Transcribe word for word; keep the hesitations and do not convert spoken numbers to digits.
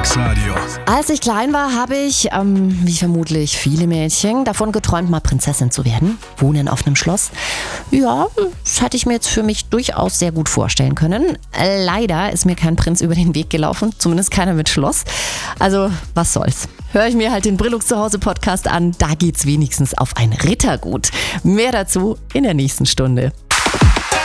Radio. Als ich klein war, habe ich, ähm, wie vermutlich viele Mädchen, davon geträumt, mal Prinzessin zu werden. Wohnen auf einem Schloss. Ja, das hätte ich mir jetzt für mich durchaus sehr gut vorstellen können. Leider ist mir kein Prinz über den Weg gelaufen, zumindest keiner mit Schloss. Also, was soll's. Höre ich mir halt den Brillux zu Hause Podcast an, da geht's wenigstens auf ein Rittergut. Mehr dazu in der nächsten Stunde.